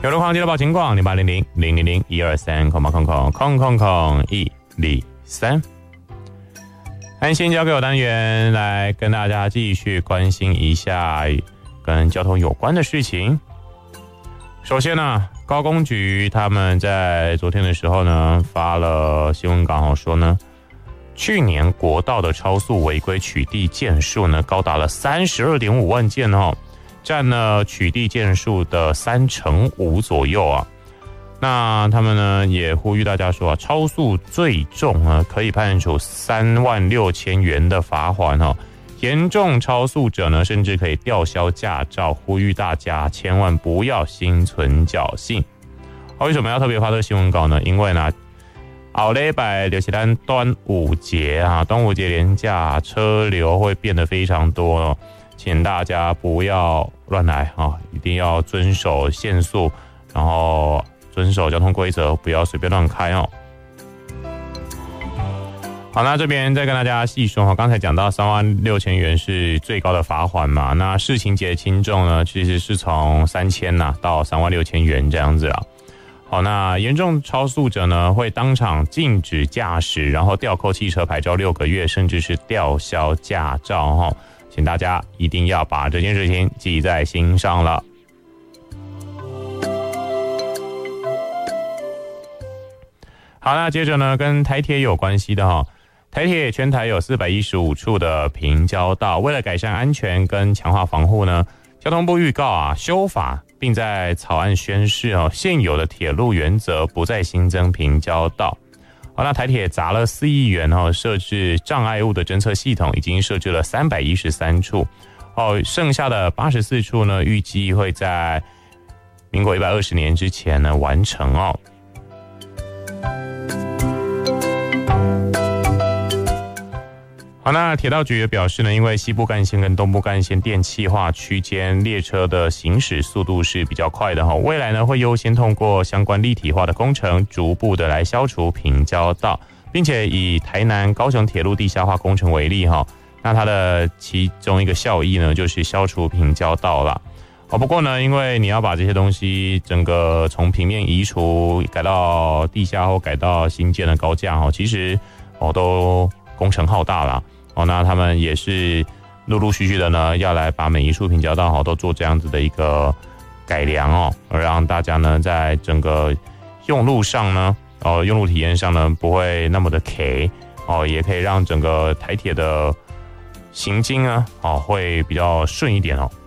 有路况接着报情况0800-000-123，安心交给我单元来跟大家继续关心一下跟交通有关的事情。首先呢，高工局他们在昨天的时候呢发了新闻稿说呢，去年国道的超速违规取缔件数呢高达了 32.5 万件哦，占了取缔件数的5%左右啊。那他们呢也呼吁大家说超速最重呢可以判处36000元的罚款哦，严重超速者呢甚至可以吊销驾照，呼吁大家千万不要心存侥幸。为什么要特别发这个新闻稿呢？因为呢后礼拜就是咱端午节啊，端午节连假车流会变得非常多哦，请大家不要乱来啊，一定要遵守限速，然后遵守交通规则，不要随便乱开哦。好，那这边再跟大家细说，刚才讲到36000元是最高的罚款嘛，那事情节轻重呢，其实是从3000到36000元这样子啦。好，那严重超速者呢会当场禁止驾驶，然后吊扣汽车牌照6个月，甚至是吊销驾照哦，请大家一定要把这件事情记在心上了。好，那接着呢，跟台铁有关系的哈，台铁全台有415处的平交道，为了改善安全跟强化防护呢，交通部预告修法，并在草案宣示现有的铁路原则不再新增平交道。好，那台铁砸了4亿元设置障碍物的侦测系统，已经设置了313处剩下的84处呢，预计会在民国120年之前呢完成哦。好，那铁道局也表示呢，因为西部干线跟东部干线电气化区间列车的行驶速度是比较快的未来呢会优先通过相关立体化的工程，逐步的来消除平交道，并且以台南高雄铁路地下化工程为例那它的其中一个效益呢就是消除平交道啦。不过呢，因为你要把这些东西整个从平面移除，改到地下或改到新建的高架其实都工程浩大啦。那他们也是陆陆续续的呢，要来把每一处平交道都做这样子的一个改良而让大家呢在整个用路上呢，用路体验上呢不会那么的 K 也可以让整个台铁的行经啊会比较顺一点